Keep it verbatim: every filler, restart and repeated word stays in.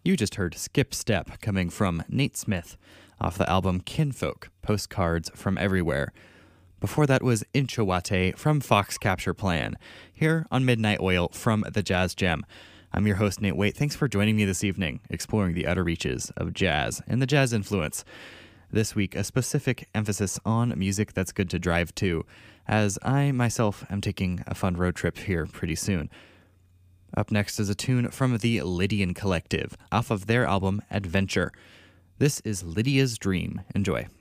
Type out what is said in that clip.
You just heard Skip Step coming from Nate Smith off the album Kinfolk, Postcards from Everywhere. Before that was Inchawate from Fox Capture Plan, here on Midnight Oil from the Jazz Gem. I'm your host, Nate Waite. Thanks for joining me this evening, exploring the outer reaches of jazz and the jazz influence. This week, a specific emphasis on music that's good to drive to, as I myself am taking a fun road trip here pretty soon. Up next is a tune from the Lydian Collective, off of their album Adventure. This is Lydia's Dream. Enjoy.